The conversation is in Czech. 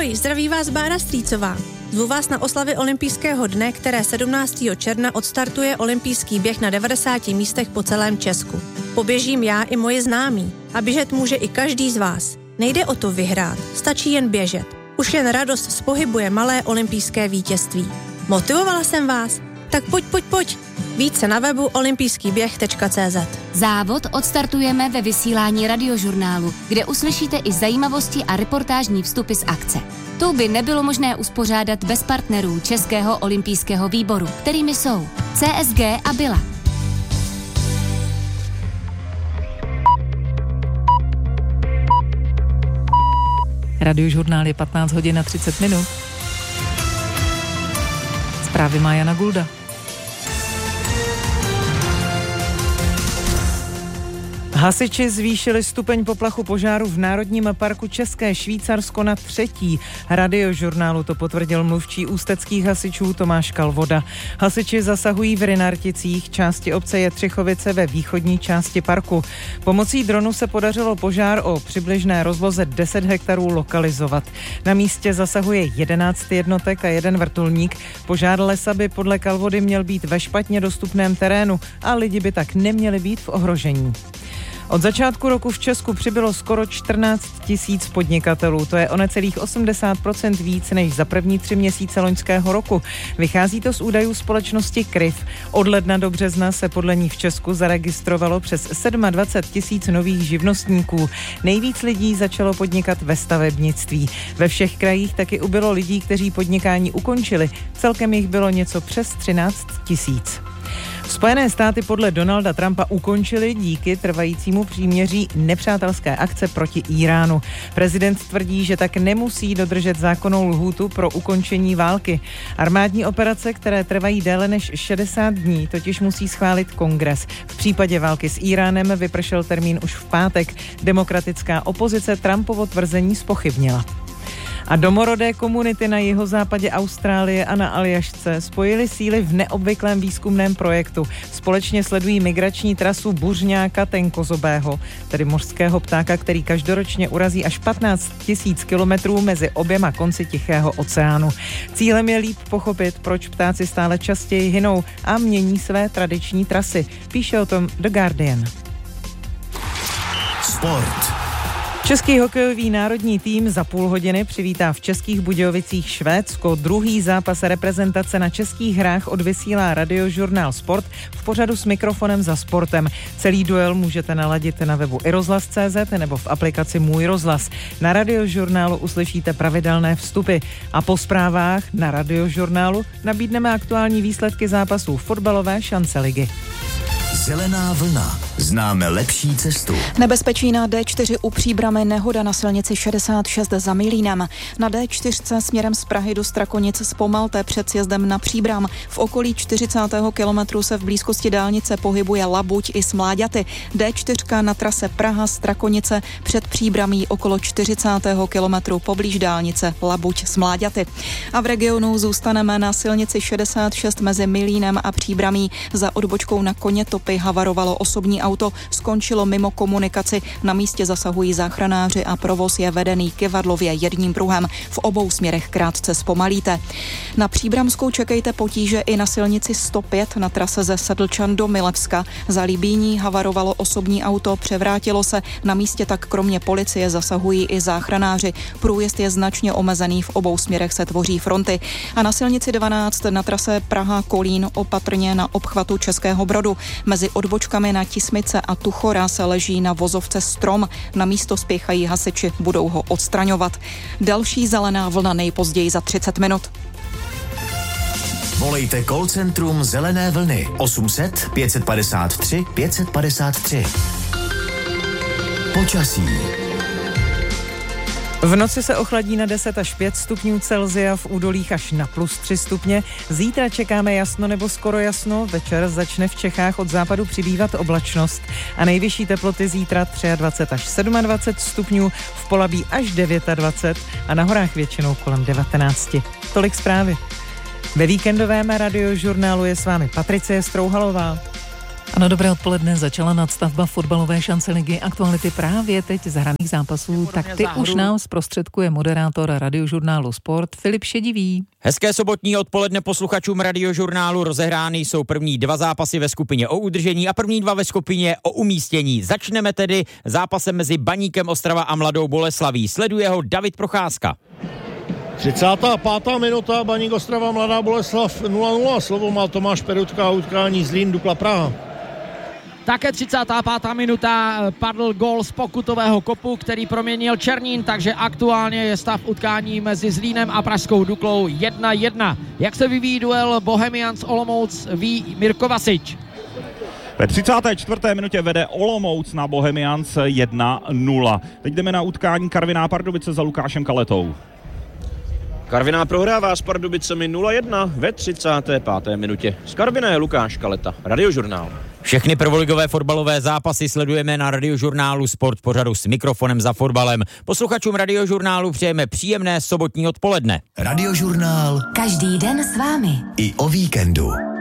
Ahoj, zdraví vás Bára Strýcová. Zvu vás na oslavy olympijského dne, které 17. června odstartuje olympijský běh na 90 místech po celém Česku. Poběžím já i moje známí a běžet může i každý z vás. Nejde o to vyhrát, stačí jen běžet. Už jen radost z pohybu je malé olympijské vítězství. Motivovala jsem vás? Tak pojď. Více na webu olympijskýběh.cz. Závod odstartujeme ve vysílání Radiožurnálu, kde uslyšíte i zajímavosti a reportážní vstupy z akce. Tu by nebylo možné uspořádat bez partnerů Českého olympijského výboru, kterými jsou CSG a Bila. Radiožurnál je 15 hodin a 30 minut. Zprávy má Jana Gulda. Hasiči zvýšili stupeň poplachu požáru v Národním parku České Švýcarsko na 3. Radiožurnálu to potvrdil mluvčí ústeckých hasičů Tomáš Kalvoda. Hasiči zasahují v Rynarticích, části obce Jetřichovice ve východní části parku. Pomocí dronu se podařilo požár o přibližné rozloze 10 hektarů lokalizovat. Na místě zasahuje 11 jednotek a 1 vrtulník. Požár lesa by podle Kalvody měl být ve špatně dostupném terénu a lidi by tak neměli být v ohrožení. Od začátku roku v Česku přibylo skoro 14 000 podnikatelů, to je o necelých 80% víc než za první 3 měsíce loňského roku. Vychází to z údajů společnosti Kryv. Od ledna do března se podle ní v Česku zaregistrovalo přes 27 000 nových živnostníků. Nejvíc lidí začalo podnikat ve stavebnictví. Ve všech krajích taky ubylo lidí, kteří podnikání ukončili. Celkem jich bylo něco přes 13 000. Spojené státy podle Donalda Trumpa ukončily díky trvajícímu příměří nepřátelské akce proti Íránu. Prezident tvrdí, že tak nemusí dodržet zákonnou lhůtu pro ukončení války. Armádní operace, které trvají déle než 60 dní, totiž musí schválit Kongres. V případě války s Íránem vypršel termín už v pátek. Demokratická opozice Trumpovo tvrzení zpochybnila. A domorodé komunity na jihozápadě Austrálie a na Aljašce spojily síly v neobvyklém výzkumném projektu. Společně sledují migrační trasu buřňáka tenkozobého, tedy mořského ptáka, který každoročně urazí až 15 000 kilometrů mezi oběma konci Tichého oceánu. Cílem je líp pochopit, proč ptáci stále častěji hynou a mění své tradiční trasy. Píše o tom The Guardian. Sport. Český hokejový národní tým za půl hodiny přivítá v Českých Budějovicích Švédsko. Druhý zápas reprezentace na českých hrách odvysílá Radiožurnál Sport v pořadu s mikrofonem za sportem. Celý duel můžete naladit na webu iRozhlas.cz nebo v aplikaci Můj rozhlas. Na Radiožurnálu uslyšíte pravidelné vstupy a po zprávách na Radiožurnálu nabídneme aktuální výsledky zápasů fotbalové šance ligy. Zelená vlna. Známe lepší cestu. Nebezpečí na D4 u Příbrami, nehoda na silnici 66 za Milínem. Na D4 směrem z Prahy do Strakonic zpomalte před sjezdem na Příbram. V okolí 40. kilometru se v blízkosti dálnice pohybuje Labuť i Smláďaty. D4 na trase Praha-Strakonice před Příbramí okolo 40. kilometru poblíž dálnice Labuť-Smláďaty. A v regionu zůstaneme na silnici 66 mezi Milínem a Příbramí. Za odbočkou na Konětopy havarovalo osobní auto, skončilo mimo komunikaci. Na místě zasahují záchranáři a provoz je vedený kyvadlově jedním pruhem. V obou směrech krátce zpomalíte. Na Příbramskou čekejte potíže i na silnici 105 na trase ze Sedlčan do Milevska. Za Libíní havarovalo osobní auto, převrátilo se. Na místě tak kromě policie zasahují i záchranáři. Průjezd je značně omezený, v obou směrech se tvoří fronty. A na silnici 12 na trase Praha-Kolín opatrně na obchvatu Českého Brodu. Mezi odbočkami na Tismice a Tuchora se leží na vozovce strom. Na místo spěchají hasiči, budou ho odstraňovat. Další zelená vlna nejpozději za 30 minut. Volejte call centrum Zelené vlny 800 553 553. Počasí. V noci se ochladí na 10 až 5 stupňů Celsia, v údolích až na +3 stupně. Zítra čekáme jasno nebo skoro jasno, večer začne v Čechách od západu přibývat oblačnost a nejvyšší teploty zítra 23 až 27 stupňů, v Polabí až 29 a na horách většinou kolem 19. Tolik zprávy. Ve víkendovém Radiožurnálu je s vámi Patricie Strouhalová. Ano, dobré odpoledne. Začala nadstavba fotbalové šance ligy. Aktuality právě teď z hraných zápasů. Tak ty už nám zprostředkuje moderátor Radiožurnálu Sport Filip Šedivý. Hezké sobotní odpoledne posluchačům Radiožurnálu. Rozehrány jsou první 2 zápasy ve skupině o udržení a první 2 ve skupině o umístění. Začneme tedy zápasem mezi Baníkem Ostrava a Mladou Boleslaví. Sleduje ho David Procházka. 35. minuta, Baník Ostrava, Mladá Boleslav 0-0. Slovo má Tomáš Perutka, utkání Zlín, Dukla Praha. Také 35. minuta padl gól z pokutového kopu, který proměnil Černín, takže aktuálně je stav utkání mezi Zlínem a pražskou Duklou 1-1. Jak se vyvíjí duel Bohemians Olomouc, ví Mirko Vasič. Ve 34. minutě vede Olomouc na Bohemians 1-0. Teď jdeme na utkání Karviná Pardubice za Lukášem Kaletou. Karviná prohrává s Pardubicemi 0-1 ve 35. minutě. Z Karviné je Lukáš Kaleta, Radiožurnál. Všechny prvoligové fotbalové zápasy sledujeme na Radiožurnálu Sport pořadu s mikrofonem za fotbalem. Posluchačům Radiožurnálu přejeme příjemné sobotní odpoledne. Radiožurnál. Každý den s vámi. I o víkendu.